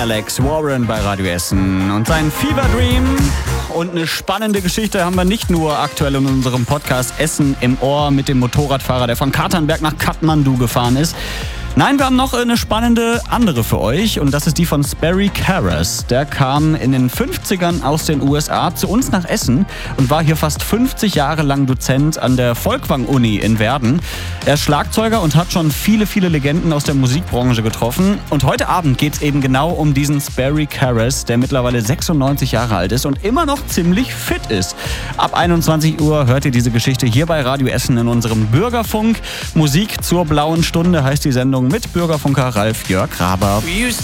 Alex Warren bei Radio Essen und sein Fever Dream. Und eine spannende Geschichte haben wir nicht nur aktuell in unserem Podcast Essen im Ohr mit dem Motorradfahrer, der von Katernberg nach Kathmandu gefahren ist. Nein, wir haben noch eine spannende andere für euch und das ist die von Sperry Karras. Der kam in den 50ern aus den USA zu uns nach Essen und war hier fast 50 Jahre lang Dozent an der Folkwang-Uni in Werden. Er ist Schlagzeuger und hat schon viele Legenden aus der Musikbranche getroffen. Und heute Abend geht es eben genau um diesen Sperry Karras, der mittlerweile 96 Jahre alt ist und immer noch ziemlich fit ist. Ab 21 Uhr hört ihr diese Geschichte hier bei Radio Essen in unserem Bürgerfunk. Musik zur blauen Stunde heißt die Sendung mit Bürgerfunker Ralf Jörg Raber.